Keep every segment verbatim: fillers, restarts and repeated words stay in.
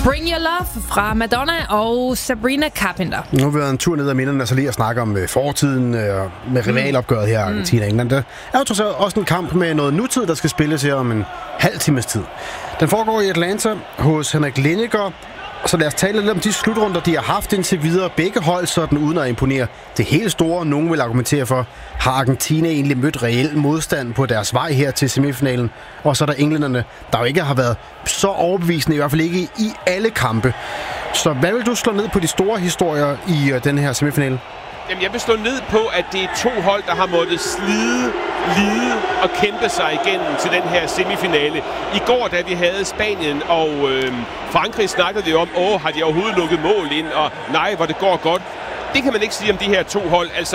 Bring Your Love fra Madonna og Sabrina Carpenter. Nu har vi været en tur ned ad minderne, altså lige at snakke om fortiden øh, med rivalopgøret her i Argentina og England. Der er jo trods alt også en kamp med noget nutid, der skal spilles her om en halv times tid. Den foregår i Atlanta hos Henrik Lineker. Så lad os tale lidt om de slutrunder, de har haft indtil videre. Begge hold sådan uden at imponere det helt store. Nogen vil argumentere for, har Argentina egentlig mødt reel modstand på deres vej her til semifinalen? Og så er der englænderne, der jo ikke har været så overbevisende, i hvert fald ikke i alle kampe. Så hvad vil du slå ned på de store historier i uh, den her semifinale? Jamen, jeg vil slå ned på, at det er to hold, der har måttet slide, lide og kæmpe sig igennem til den her semifinale. I går, da vi havde Spanien og øh, Frankrig, snakkede vi om, åh, har de overhovedet lukket mål ind, og nej, hvor det går godt. Det kan man ikke sige om de her to hold. Altså,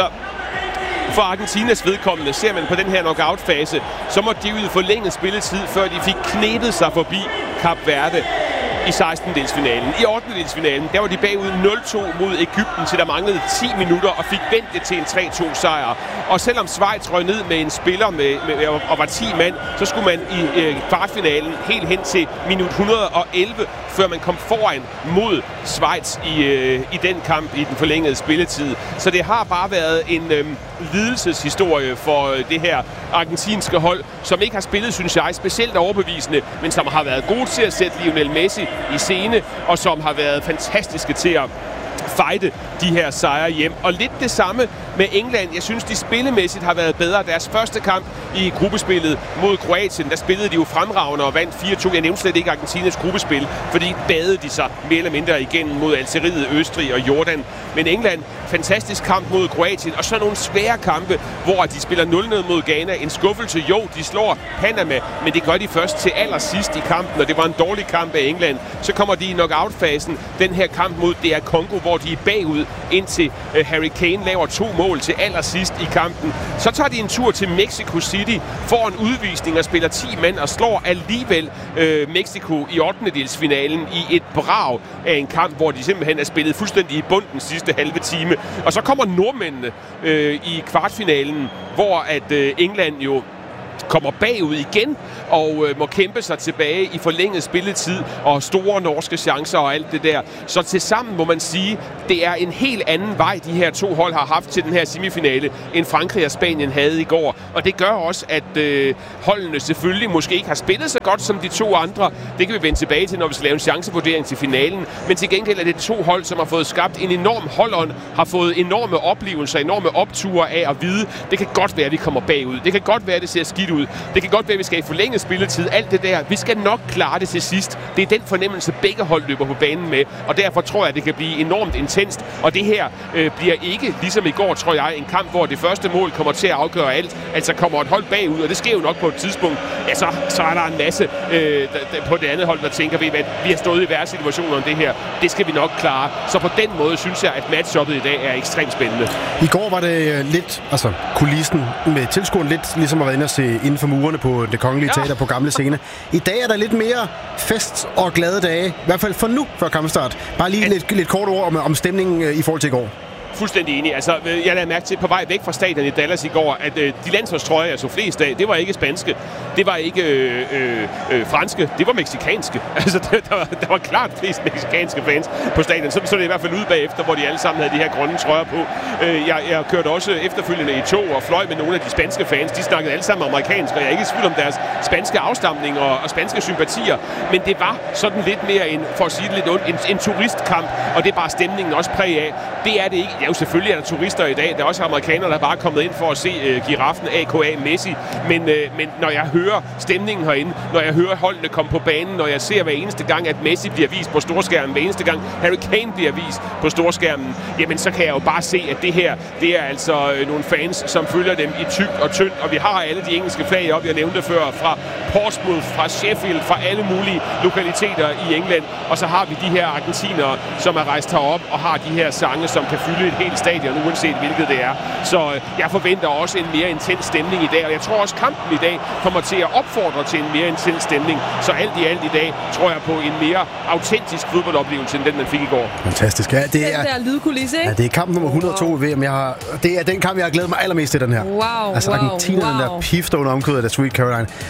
for Argentinas vedkommende, ser man på den her knockout-fase, så må de ud forlænget spilletid, før de fik knebet sig forbi Kap Verde i sekstendedelsfinalen. I ottendedelsfinalen, der var de bagud nul to mod Egypten, til der manglede ti minutter, og fik vendt det til en tre to sejr. Og selvom Schweiz røg ned med en spiller med, med, og var ti mand, så skulle man i øh, kvartfinalen helt hen til minut et hundrede og elleve, før man kom foran mod Schweiz i, øh, i den kamp i den forlængede spilletid. Så det har bare været en øh, lidelseshistorie for øh, det her argentinske hold, som ikke har spillet, synes jeg, specielt overbevisende, men som har været gode til at sætte Lionel Messi i scene, og som har været fantastiske til at fighte de her sejre hjem. Og lidt det samme med England. Jeg synes, de spillemæssigt har været bedre. Deres første kamp i gruppespillet mod Kroatien, der spillede de jo fremragende og vandt fire to. Jeg nævnte slet ikke Argentinas gruppespil, fordi badede de sig mere eller mindre igennem mod Algeriet, Østrig og Jordan. Men England, fantastisk kamp mod Kroatien, og så nogle svære kampe, hvor de spiller nul nul mod Ghana. En skuffelse, jo, de slår Panama, men det gør de først til allersidst i kampen, og det var en dårlig kamp af England. Så kommer de i knockout-fasen, den her kamp mod D R Congo, hvor de er bagud, indtil uh, Harry Kane laver to mål til allersidst i kampen. Så tager de en tur til Mexico City, får en udvisning og spiller ti mand og slår alligevel uh, Mexico i ottendedelsfinalen i et brag af en kamp, hvor de simpelthen er spillet fuldstændig i bund den sidste halve time. Og så kommer nordmændene uh, i kvartfinalen, hvor at uh, England jo kommer bagud igen og øh, må kæmpe sig tilbage i forlænget spilletid og store norske chancer og alt det der. Så til sammen må man sige, det er en helt anden vej, de her to hold har haft til den her semifinale, end Frankrig og Spanien havde i går. Og det gør også, at øh, holdene selvfølgelig måske ikke har spillet så godt som de to andre. Det kan vi vende tilbage til, når vi skal lave en chancevurdering til finalen. Men til gengæld er det to hold, som har fået skabt en enorm holdånd, har fået enorme oplevelser, enorme opture af at vide, det kan godt være, at vi kommer bagud. Det kan godt være, at det ser skidt ud. Det kan godt være, at vi skal i forlænget spilletid. Alt det der. Vi skal nok klare det til sidst. Det er den fornemmelse, begge hold løber på banen med. Og derfor tror jeg, at det kan blive enormt intenst. Og det her øh, bliver ikke, ligesom i går, tror jeg, en kamp, hvor det første mål kommer til at afgøre alt. Altså kommer et hold bagud, og det sker jo nok på et tidspunkt. Ja, så, så er der en masse øh, på det andet hold, der tænker, at vi har stået i værre situationer om det her. Det skal vi nok klare. Så på den måde synes jeg, at matchuppet i dag er ekstremt spændende. I går var det lidt, altså kulissen med tilskueren lidt, ligesom at være inde og se inden for murene på Det Kongelige Teater, ja, på Gamle Scene. I dag er der lidt mere fest og glade dage, i hvert fald for nu, før kampstart. Bare lige lidt, lidt kort ord om, om stemningen i forhold til i går. Fuldstændig enig. Altså, jeg lagde mærke til på vej væk fra stadion i Dallas i går, at øh, de landsholdstrøjer, jeg så flest af, det var ikke spanske, det var ikke øh, øh, franske, det var mexikanske. Altså, der var, der var klart flest mexikanske fans på stadion. Så så det i hvert fald ud bagefter, hvor de alle sammen havde de her grønne trøjer på. Øh, jeg, jeg kørte også efterfølgende i tog og fløj med nogle af de spanske fans. De snakkede alle sammen amerikansk, og jeg er ikke i tvivl om deres spanske afstamning og, og spanske sympatier. Men det var sådan lidt mere en, for at sige det lidt ondt, en, en turistkamp, og det er bare stemningen også præg af. Det er det ikke. Jo, selvfølgelig er der turister i dag. Der er også amerikanere, der bare er kommet ind for at se uh, giraffen A K A Messi. Men, uh, men når jeg hører stemningen herinde, når jeg hører holdene komme på banen, når jeg ser hver eneste gang, at Messi bliver vist på storskærmen, hver eneste gang Harry Kane bliver vist på storskærmen, jamen så kan jeg jo bare se, at det her, det er altså uh, nogle fans, som følger dem i tykt og tyndt. Og vi har alle de engelske flag op, jeg nævnte før, fra Portsmouth, fra Sheffield, fra alle mulige lokaliteter i England. Og så har vi de her argentinere, som er rejst herop og har de her sange, som kan fylde et helt stadion, uanset hvilket det er. Så jeg forventer også en mere intens stemning i dag, og jeg tror også, kampen i dag kommer til at opfordre til en mere intens stemning. Så alt i alt i dag tror jeg på en mere autentisk fodboldoplevelse, end den, man fik i går. Fantastisk. Ja, det er, den der lydkulisse, ikke? Ja, det er kamp nummer et hundrede og to wow. i V M. Jeg har, det er den kamp, jeg har glædet mig allermest til, den her. Wow, altså wow, Argentina, wow. den der pifter under omkødet af Sweet Caroline.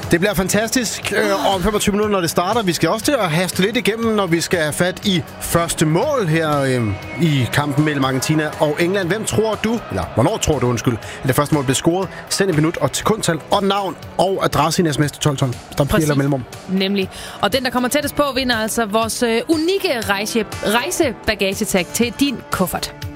Det bliver fantastisk øh, om femogtyve minutter, når det starter. Vi skal også til at haste lidt igennem, når vi skal have fat i første mål her øh, i kampen mellem Argentina og England. Hvem tror du, eller hvornår tror du, undskyld, at det første mål blev scoret? Send et minut og sekundtal og navn og adresse i en sms til tolv tolv. Der er eller mellemrum. Nemlig. Og den, der kommer tættest på, vinder altså vores øh, unikke rejse, rejsebagagetag til din kuffert.